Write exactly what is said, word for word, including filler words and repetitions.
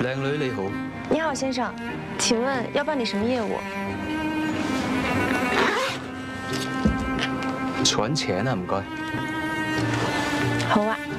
靓女你好， 你好，先生，请问要办理什么业务？ 存钱啊，唔該。 好啊。